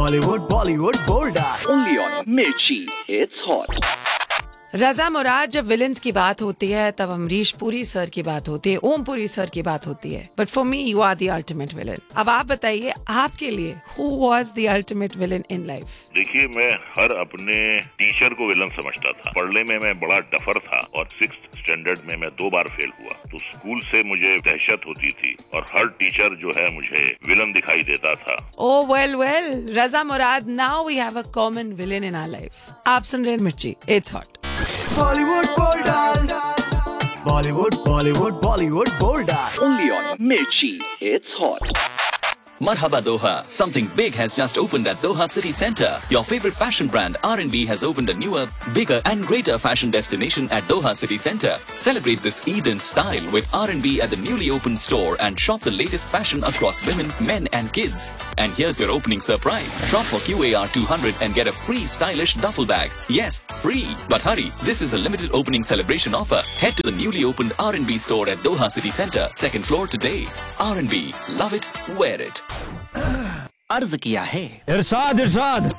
Bollywood, Bollywood, Bolda. Only on Mirchi. It's hot. रजा मुराद जब villains की बात होती है तब अमरीश पुरी सर की बात होती है, ओम पुरी सर की बात होती है. But for me you are the ultimate villain. अब आप बताइए आपके लिए who was the ultimate villain in life? देखिए, मैं हर अपने टीचर को विलन समझता था. पढ़ने में मैं बड़ा टफर था और 6th स्टैंडर्ड में मैं 2 बार फेल हुआ. तो स्कूल से मुझे दहशत होती थी और हर टीचर जो है मुझे विलन दिखाई देता था. ओह well Raza Murad, now we have a common villain in our life. आप सुन रहे हैं मिर्ची, it's hot. Bollywood, Bolda. Bollywood, Bollywood, Bollywood, Bolda. Only on Mirchi. It's hot. Marhaba Doha. Something big has just opened at Doha City Centre. Your favorite fashion brand R&B has opened a newer, bigger and greater fashion destination at Doha City Centre. Celebrate this Eid in style with R&B at the newly opened store and shop the latest fashion across women, men and kids. And here's your opening surprise. Shop for QAR 200 and get a free stylish duffel bag. Yes, free. But hurry, this is a limited opening celebration offer. Head to the newly opened R&B store at Doha City Centre, 2nd floor today. R&B. Love it, wear it. अर्ज किया है. इरशाद